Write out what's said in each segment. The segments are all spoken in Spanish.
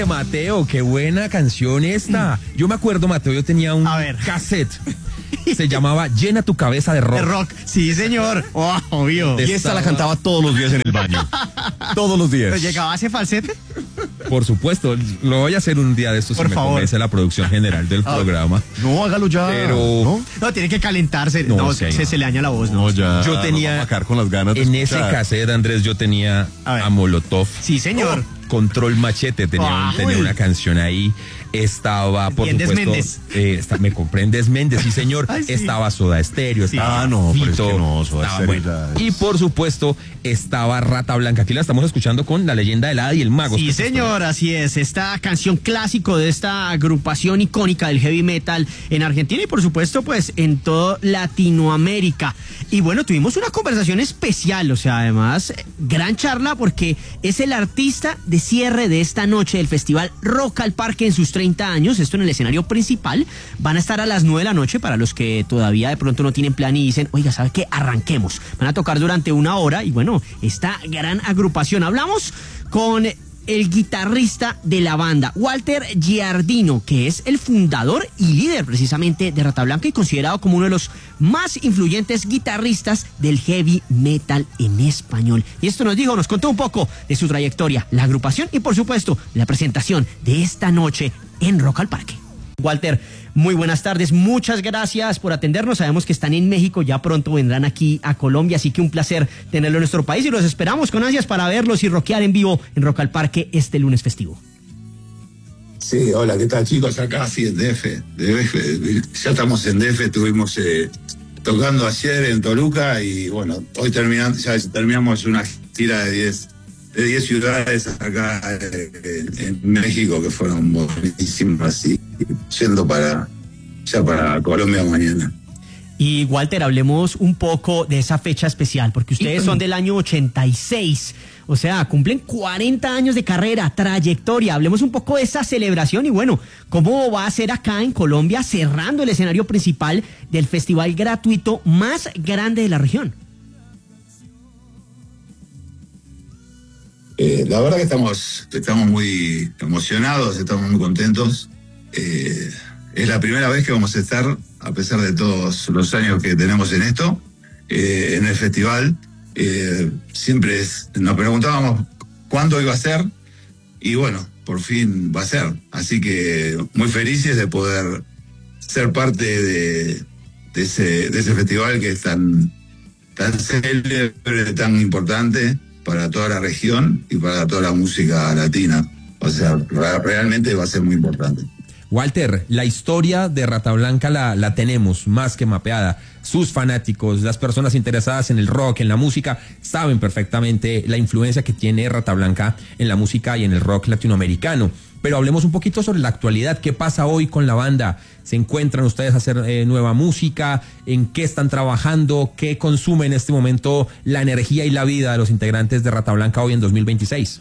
Hombre, Mateo, qué buena canción esta. Yo me acuerdo, Mateo, yo tenía un cassette. Se llamaba Llena tu cabeza de rock. De rock, sí, señor. Oh, obvio. Y esta la cantaba todos los días en el baño. Todos los días. ¿Llegaba ese falsete? Por supuesto, lo voy a hacer un día de estos si me convence la producción general del programa. No, hágalo ya. Pero no, tiene que calentarse. No, sí, se le daña la voz. No, ya. Yo tenía con las ganas de en escuchar. ese cassette, Andrés, yo tenía a Molotov. Sí, señor. Control Machete tenía una canción ahí. Estaba, por supuesto, me compré en Desméndez, sí, señor. Ay, sí. Estaba Soda Stereo, estaba pero es que no, Soda Stereo y por supuesto estaba Rata Blanca. Aquí la estamos escuchando con La Leyenda del Hada y el Mago. Sí, señor, así es. Esta canción clásico de esta agrupación icónica del heavy metal en Argentina y por supuesto pues en toda Latinoamérica. Y bueno, tuvimos una conversación especial, o sea, además, gran charla porque es el artista de cierre de esta noche del festival Rock al Parque en sus 30 años, esto en el escenario principal. Van a estar a las 9 de la noche para los que todavía de pronto no tienen plan y dicen, oiga, ¿sabe qué? Arranquemos. Van a tocar durante 1 hora y bueno, esta gran agrupación. Hablamos con el guitarrista de la banda, Walter Giardino, que es el fundador y líder precisamente de Rata Blanca y considerado como uno de los más influyentes guitarristas del heavy metal en español. Y esto nos contó un poco de su trayectoria, la agrupación y por supuesto la presentación de esta noche en Rock al Parque. Walter, muy buenas tardes, muchas gracias por atendernos, sabemos que están en México, ya pronto vendrán aquí a Colombia, así que un placer tenerlo en nuestro país y los esperamos con ansias para verlos y rockear en vivo en Rock al Parque este lunes festivo. Sí, hola, ¿qué tal, chicos? Acá sí en DF, ya estamos en DF, estuvimos tocando ayer en Toluca y bueno, hoy terminamos una gira de 10 ciudades acá en México que fueron buenísimas y yendo para Colombia mañana. Y Walter, hablemos un poco de esa fecha especial, porque ustedes son del año 86, o sea, cumplen 40 años de carrera, trayectoria. Hablemos un poco de esa celebración y bueno, cómo va a ser acá en Colombia cerrando el escenario principal del festival gratuito más grande de la región. La verdad que estamos muy emocionados, estamos muy contentos. Es la primera vez que vamos a estar, a pesar de todos los años que tenemos en esto, en el festival. Siempre nos preguntábamos cuándo iba a ser y bueno, por fin va a ser. Así que muy felices de poder ser parte de ese festival que es tan célebre, tan importante para toda la región y para toda la música latina. O sea, realmente va a ser muy importante. Walter, la historia de Rata Blanca la tenemos más que mapeada. Sus fanáticos, las personas interesadas en el rock, en la música, saben perfectamente la influencia que tiene Rata Blanca en la música y en el rock latinoamericano. Pero hablemos un poquito sobre la actualidad. ¿Qué pasa hoy con la banda? ¿Se encuentran ustedes a hacer nueva música? ¿En qué están trabajando? ¿Qué consume en este momento la energía y la vida de los integrantes de Rata Blanca hoy en 2026?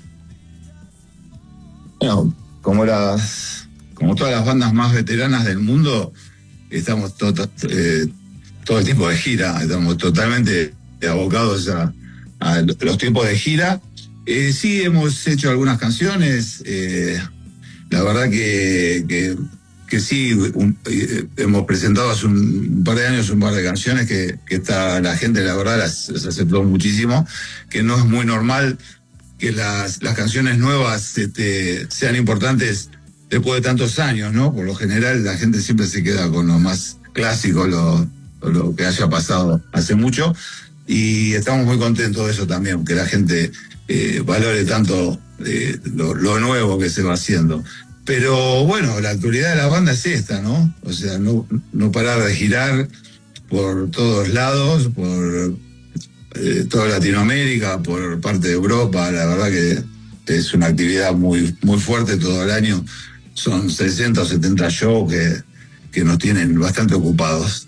Bueno, como todas las bandas más veteranas del mundo, estamos todo el tiempo de gira, estamos totalmente abocados a los tiempos de gira. Sí, hemos hecho algunas canciones, la verdad que sí, hemos presentado hace un par de años un par de canciones que la gente, la verdad, las aceptó muchísimo, que no es muy normal que las canciones nuevas sean importantes después de tantos años, ¿no? Por lo general la gente siempre se queda con lo más clásico, lo que haya pasado hace mucho, y estamos muy contentos de eso también, que la gente valore tanto lo nuevo que se va haciendo. Pero bueno, la actualidad de la banda es esta, ¿no? O sea, no parar de girar por todos lados, por toda Latinoamérica, por parte de Europa. La verdad que es una actividad muy, muy fuerte todo el año. Son 60 o 70 shows que nos tienen bastante ocupados.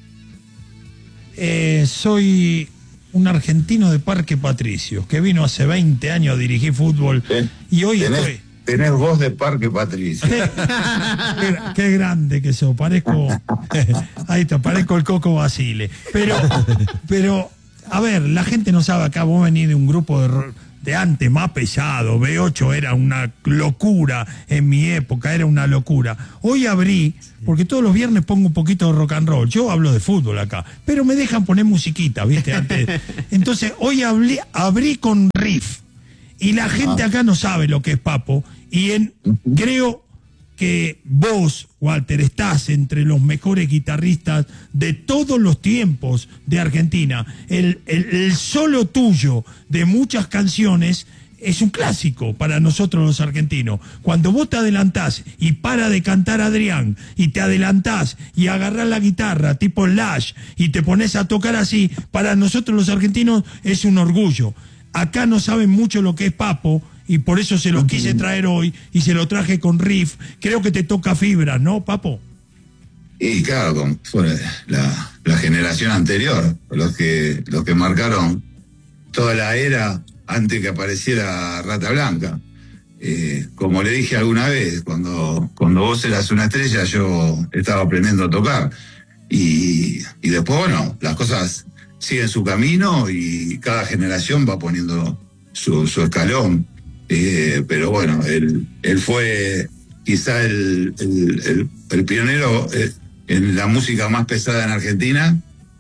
Soy un argentino de Parque Patricios, que vino hace 20 años a dirigir fútbol y hoy estoy... Tenés voz de Parque Patricios. Qué grande que sos, parezco... Ahí está, parezco el Coco Basile. Pero, a ver, la gente no sabe, acá vos venís de un grupo de antes, más pesado. B8 era una locura en mi época, era una locura. Hoy abrí, porque todos los viernes pongo un poquito de rock and roll. Yo hablo de fútbol acá, pero me dejan poner musiquita, ¿viste? Antes. Entonces, hoy abrí con riff. Y la gente acá no sabe lo que es Papo. Creo que vos, Walter, estás entre los mejores guitarristas de todos los tiempos de Argentina. El solo tuyo de muchas canciones es un clásico para nosotros los argentinos. Cuando vos te adelantás y para de cantar Adrián, y te adelantás y agarrás la guitarra tipo Slash y te pones a tocar así, para nosotros los argentinos es un orgullo. Acá no saben mucho lo que es Papo, y por eso se los quise traer hoy, y se lo traje con riff. Creo que te toca fibra, ¿no, Papo? Y claro, fue la generación anterior, los que marcaron toda la era antes que apareciera Rata Blanca. Como le dije alguna vez, cuando vos eras una estrella, yo estaba aprendiendo a tocar. Y después, bueno, las cosas siguen su camino y cada generación va poniendo su escalón. Pero bueno, él fue quizá el pionero en la música más pesada en Argentina,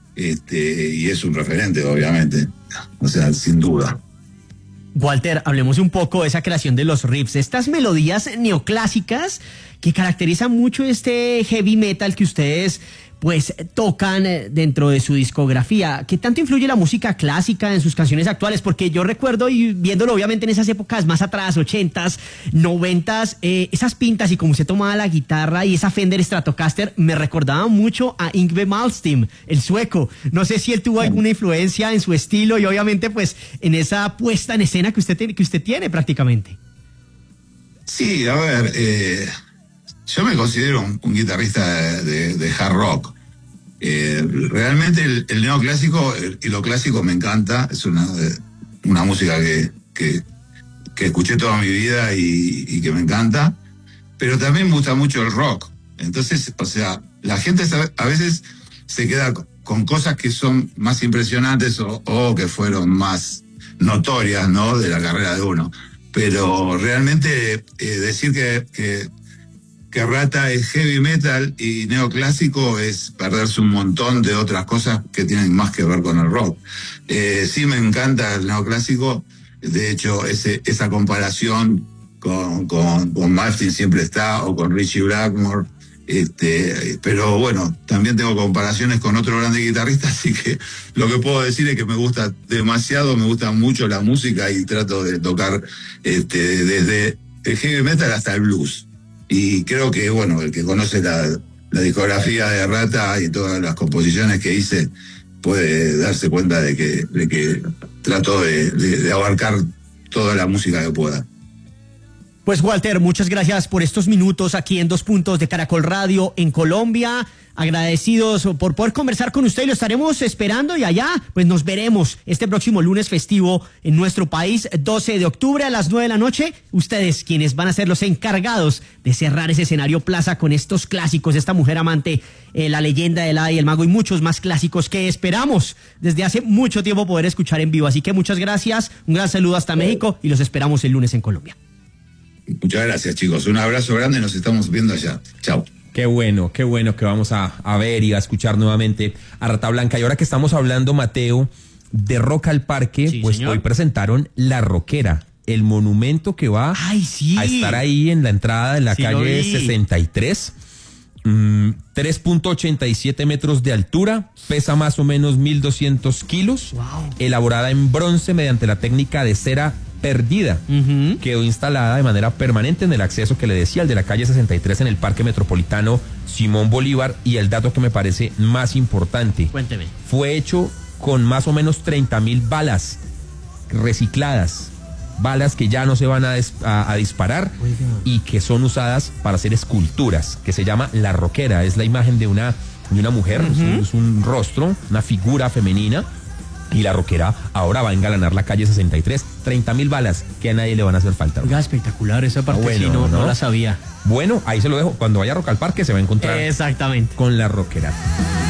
y es un referente, obviamente, o sea, sin duda. Walter, hablemos un poco de esa creación de los riffs, estas melodías neoclásicas que caracterizan mucho este heavy metal que ustedes pues tocan dentro de su discografía. ¿Qué tanto influye la música clásica en sus canciones actuales? Porque yo recuerdo, y viéndolo obviamente en esas épocas más atrás, 80s, 90s, esas pintas y cómo se tomaba la guitarra y esa Fender Stratocaster me recordaba mucho a Yngwie Malmsteen, el sueco. No sé si él tuvo alguna influencia en su estilo y obviamente pues en esa puesta en escena que usted tiene prácticamente. Sí, a ver, yo me considero un guitarrista de hard rock. Realmente el neoclásico y lo clásico me encanta. Es una música que escuché toda mi vida y que me encanta. Pero también me gusta mucho el rock. Entonces, o sea, la gente a veces se queda con cosas que son más impresionantes o que fueron más notorias, ¿no?, de la carrera de uno. Pero realmente decir que Rata es heavy metal y neoclásico es perderse un montón de otras cosas que tienen más que ver con el rock. Sí me encanta el neoclásico, de hecho esa comparación con Malmsteen siempre está, o con Ritchie Blackmore, pero bueno, también tengo comparaciones con otro grande guitarrista, así que lo que puedo decir es que me gusta demasiado, me gusta mucho la música y trato de tocar desde el heavy metal hasta el blues. Y creo que, bueno, el que conoce la discografía de Rata y todas las composiciones que hice puede darse cuenta de que trato de abarcar toda la música que pueda. Pues Walter, muchas gracias por estos minutos aquí en Dos Puntos de Caracol Radio en Colombia. Agradecidos por poder conversar con usted y lo estaremos esperando, y allá pues nos veremos este próximo lunes festivo en nuestro país, 12 de octubre a las 9 de la noche. Ustedes quienes van a ser los encargados de cerrar ese escenario plaza con estos clásicos, esta mujer amante, la leyenda del Hada y el Mago y muchos más clásicos que esperamos desde hace mucho tiempo poder escuchar en vivo. Así que muchas gracias, un gran saludo hasta México y los esperamos el lunes en Colombia. Muchas gracias, chicos. Un abrazo grande, nos estamos viendo allá. Chao. Qué bueno que vamos a ver y a escuchar nuevamente a Rata Blanca. Y ahora que estamos hablando, Mateo, de Rock al Parque, sí, pues señor, hoy presentaron La Roquera, el monumento que va a estar ahí en la entrada de la calle 63. 3.87 metros de altura, pesa más o menos 1.200 kilos, elaborada en bronce mediante la técnica de cera perdida. Quedó instalada de manera permanente en el acceso que le decía, el de la calle 63 en el Parque Metropolitano Simón Bolívar. Y el dato que me parece más importante, cuénteme, fue hecho con más o menos 30.000 balas recicladas, balas que ya no se van a disparar. Oiga. Y que son usadas para hacer esculturas, que se llama La Roquera. Es la imagen de una mujer, es un rostro, una figura femenina. Y La Roquera ahora va a engalanar la calle 63. 30.000 balas que a nadie le van a hacer falta. Oiga, espectacular esa parte. Bueno, sí, no la sabía. Bueno, ahí se lo dejo. Cuando vaya a Rock al Parque se va a encontrar exactamente con La Roquera.